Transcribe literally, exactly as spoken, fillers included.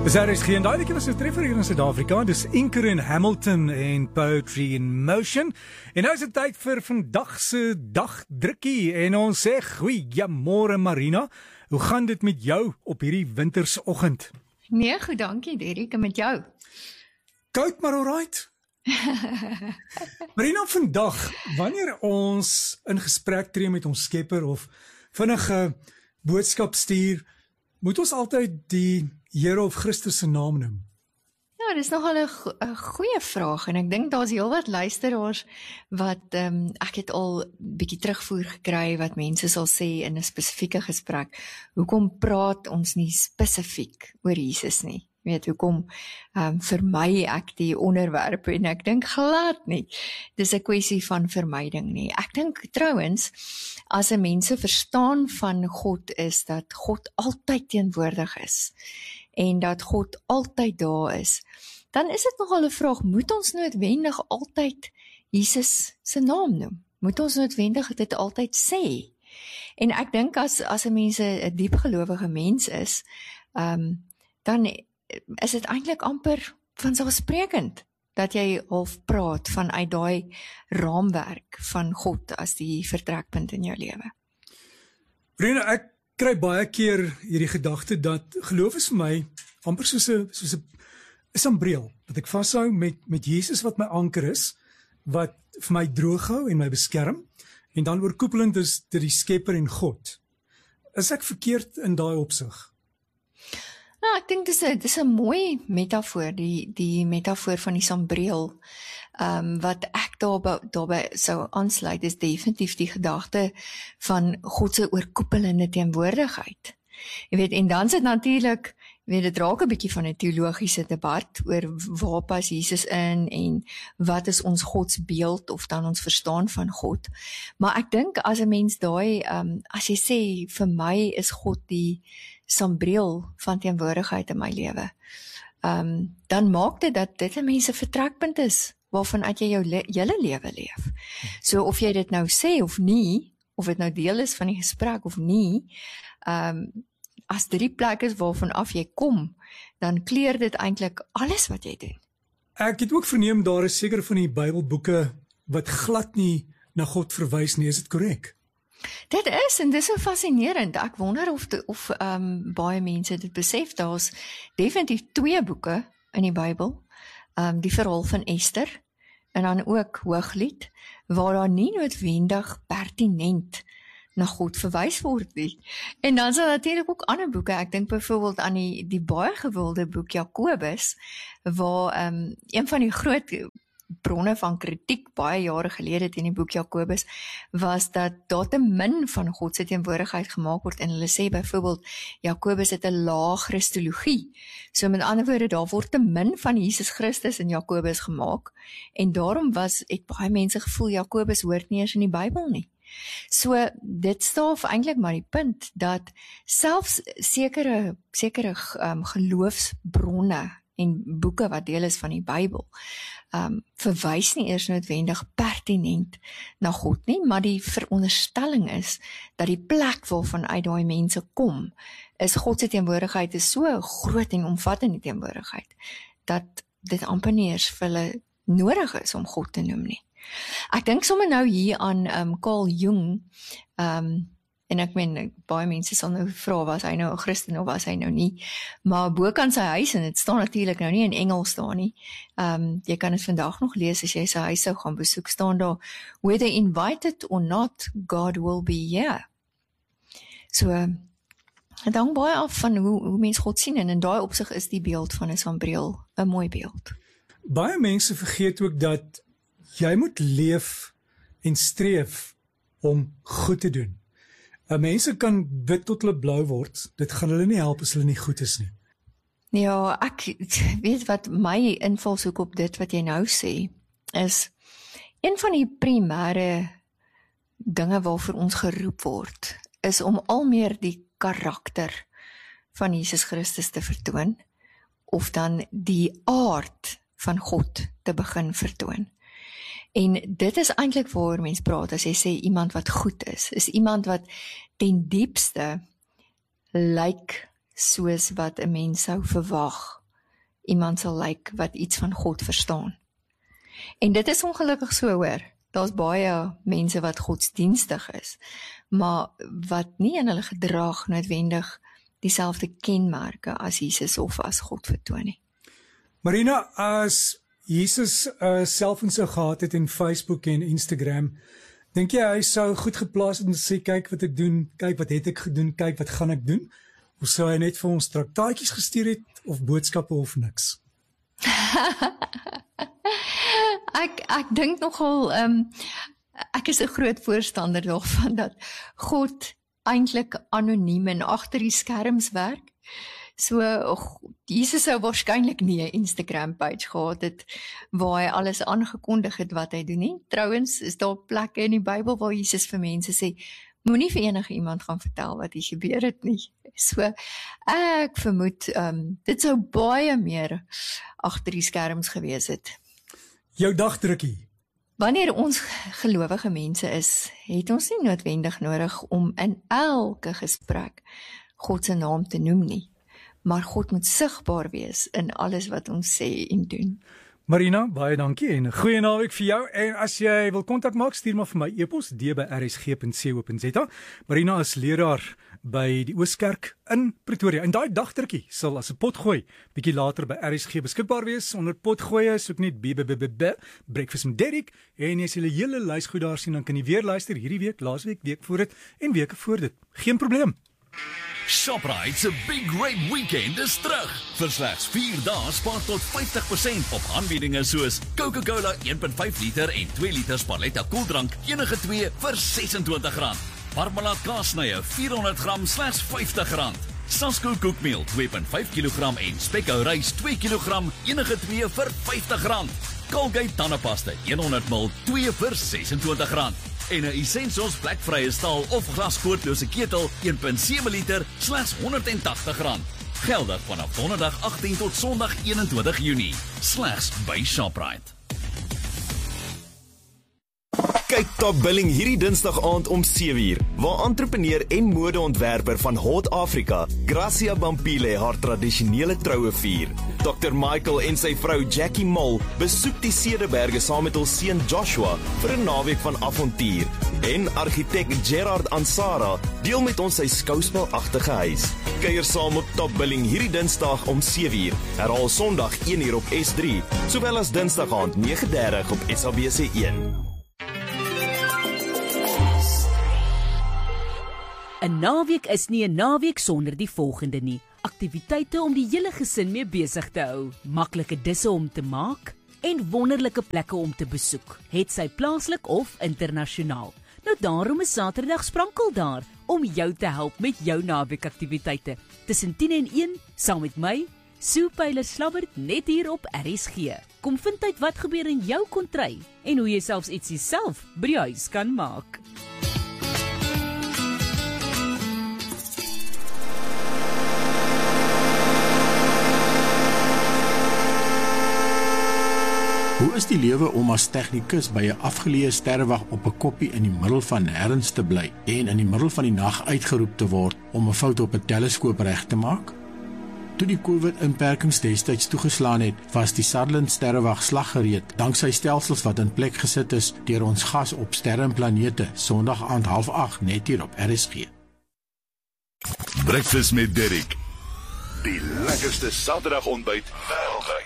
Dis daar is geen duidelike was 'n treffer hier in Suid-Afrika. Dis Inker in Hamilton en Poetry in Motion. En nou is dit tyd vir vandag se dagdrukkie en ons sê goeiemôre Marina. Hoe gaan dit met jou op hierdie wintersoggend? Nee, goed, dankie Derek, en met jou? Koud maar alright. Marina, vandag, wanneer ons in gesprek tree met ons Skepper of vinnige boodskap stuur, moet ons altyd die Here of Christus se naam noem? Ja, dis nogal 'n go goeie vraag en ek dink daar's heelwat luisteraars wat um, ek het al bietjie terugvoer gekry wat mense sal sê in 'n spesifieke gesprek. Hoekom praat ons nie spesifiek oor Jesus nie? Jy weet, hoekom um, vermy ek die onderwerp en ek dink glad nie. Dis 'n kwessie van vermyding nie. Ek dink trouens as 'n mense verstaan van God is dat God altyd teenwoordig is en dat God altyd daar is, dan is dit nogal 'n vraag, moet ons noodwendig altyd Jesus se naam noem? Moet ons noodwendig dit altyd sê? En ek dink as as 'n mens 'n diepgelowige mens is, um, dan is dit eintlik amper vanselfsprekend dat jy half praat vanuit daai raamwerk van God as die vertrekpunt in jou lewe. Brenda, ek kry baie keer hierdie gedagte dat geloof is vir my amper soos 'n soos 'n 'n sambreel wat ek vashou met met Jesus wat my anker is, wat vir my droog hou en my beskerm, en dan oorkoepelend is dit die Skepper en God. Is ek verkeerd in daai opsig? Nou, ek dink dis 'n dis 'n mooi metafoor, die die metafoor van die sambreel. Um, wat ek daarby daarby sou aansluit is definitief die gedagte van God se oorkoepelende teenwoordigheid. Jy weet, en dan sit natuurlik, weet dit raak 'n bietjie van 'n teologiese debat oor waar pas Jesus in en wat is ons godsbeeld of dan ons verstaan van God. Maar ek dink as 'n mens daai um, as jy sê vir my is God die sambreel van teenwoordigheid in my lewe, um, dan maak dit dat dit 'n mens se vertrekpunt is waarvan uit jy jou le hele lewe leef. So of jy dit nou sê of nie, of dit nou deel is van die gesprek of nie, um, as dit die plek is waarvan af jy kom, dan kleur dit eintlik alles wat jy doen. Ek het ook verneem daar is seker van die Bybelboeke wat glad nie na God verwys nie, is dit korrek? Dit is, en dis so fascinerend. Ek wonder of de, of um, baie mense dit besef. Daar's definitief twee boeke in die Bybel, um, die verhaal van Ester en dan ook Hooglied, waar daar nie noodwendig pertinent na God verwys word nie. En dan is daar natuurlik ook ander boeke. Ek dink byvoorbeeld aan die die baie gewilde boek Jakobus, waar um, een van die groot bronne van kritiek baie jare gelede teen die boek Jakobus was dat daar te min van God se teenwoordigheid gemaak word, en hulle sê byvoorbeeld Jakobus het 'n lae Christologie. So met ander woorde, daar word te min van Jesus Christus in Jakobus gemaak, en daarom was het baie mense gevoel Jakobus hoort nie eens in die Bybel nie. So dit staaf eintlik maar die punt dat selfs sekere sekere um, geloofsbronne en boeke wat deel is van die Bybel, um, verwys nie eers noodwendig pertinent na God nie, maar die veronderstelling is dat die plek waarvan uit daai mense kom, is God se teenwoordigheid is so groot en omvattende teenwoordigheid, dat dit amper nie eers vir hulle nodig is om God te noem nie. Ek dink sommer nou hier aan um, Carl Jung, um, en ek meen, baie mense sal nou vra, was hy nou 'n Christen of was hy nou nie, maar bokant sy huis, en dit staan natuurlik nou nie in Engels daar nie, um, jy kan dit vandag nog lees as jy sy huis sou gaan besoek, staan daar, whether invited or not, God will be here. So, het hang baie af van hoe, hoe mens God sien, en in daai opsig is die beeld van 'n sambreel 'n mooi beeld. Baie mense vergeet ook dat jy moet leef en streef om goed te doen. Uh, mense kan wit tot hulle blou word, dit gaan hulle nie help as hulle nie goed is nie. Ja, ek weet wat my invalshoek op dit wat jy nou sê, is een van die primêre dinge waarvoor ons geroep word, is om al meer die karakter van Jesus Christus te vertoon, of dan die aard van God te begin vertoon. En dit is eintlik waar mens praat as jy sê iemand wat goed is, is iemand wat ten diepste lyk soos wat 'n mens sou verwag iemand sal lyk wat iets van God verstaan. En dit is ongelukkig so hoor. Daar's baie mense wat godsdienstig is, maar wat nie in hulle gedrag noodwendig dieselfde kenmerke as Jesus of as God vertoon nie. Marina, as Jesus 'n uh, selfoon sou gehad het en Facebook en Instagram, dink jy hy sou goed geplaas het om te sê, kyk wat ek doen, kyk wat het ek gedoen, kyk wat gaan ek doen? Of sou hy net vir ons traktaatjies gestuur het, of boodskappe of niks? ek ek dink nogal, um, ek is 'n groot voorstander daarvan dat God eintlik anoniem en agter die skerms werk. So, Jesus sou waarskynlik nie 'n Instagram page gehad het waar hy alles aangekondig het wat hy doen nie. Trouwens is daar plekke in die Bybel waar Jesus vir mense sê, moenie vir enige iemand gaan vertel wat hier gebeur het nie. So, ek vermoed, um, dit sou baie meer agter die skerms gewees het. Jou dagdrukkie. Wanneer ons gelowige mense is, het ons nie noodwendig nodig om in elke gesprek God se naam te noem nie. Maar God moet sigbaar wees in alles wat ons sê en doen. Marina, baie dankie en 'n goeie naweek vir jou. En as jy wil kontak maak, stuur maar vir my e-pos d by r s g punt co punt z a. Marina is leraar by die Ooskerk in Pretoria. En daai dagdrukkie sal as 'n potgooi bietjie later by R S G beskikbaar wees. Onder potgoeie soek net b b b b b Breakfast met Derek en as jy 'n hele lys goed daar sien, dan kan jy weer luister hierdie week, laasweek, week voor dit en weke voor dit. Geen probleem. Shoprite se Big Red Weekend is terug. Vir slegs vier dae spaar tot vyftig persent op aanbiedinge soos Coca-Cola een punt vyf liter en twee liter Sparletta koeldrank, enige twee vir ses en twintig rand. Marmelaat kaassnye vierhonderd gram slegs vyftig rand. Sasko koekmeel twee punt vyf kilogram en Spekko rys twee kilogram, enige twee vir vyftig rand. Colgate tandepasta honderd mililiter twee vir ses en twintig rand. En 'n Essentials blakvrye staal of glaskoortlose ketel een punt sewe liter slegs honderd en tagtig rand. Geldig vanaf donderdag agttien tot sonderdag eenentwintig Junie. Slegs by Shoprite. Kyk Top Billing hierdie Dinsdag aand om sewe uur, waar entrepreneur en modeontwerper van Hot Africa, Gracia Bampile, haar tradisionele troue vier. dokter Michael en sy vrou Jackie Mol besoek die Cederberge saam met hul seun Joshua vir 'n naweek van avontuur. En argitek Gerard Ansara deel met ons sy skouspelagtige huis. Kuier saam op Top Billing hierdie Dinsdag om sewe uur, herhaal Sondag een uur op S drie, sowel as Dinsdag aand nege dertig op S A B C een. 'n Naweek is nie 'n naweek sonder die volgende nie. Aktiwiteite om die hele gesin mee besig te hou, maklike disse om te maak en wonderlike plekke om te besoek, het sy plaaslik of internasionaal. Nou daarom is Saterdag Sprankel daar om jou te help met jou naweekaktiwiteite. Tussen tien en een saam met my, Sue Pyler Slabbert, net hier op R S G. Kom vind uit wat gebeur in jou kontry en hoe jy selfs ietsie self by die huis kan maak. Hoe is die lewe om as tegnikus by 'n afgeleë sterrewag op 'n koppie in die middel van nêrens te bly en in die middel van die nag uitgeroep te word om 'n fout op 'n teleskoop reg te maak? Toe die COVID-inperkings destyds toegeslaan het, was die Sutherland sterrewag slaggereed danksy stelsels wat in plek gesit is deur ons gas op sterre en planete, Sondag aand half agt net hier op R S G. Breakfast met Derek. Die lekkerste Saterdag ontbyt wêreldwyd.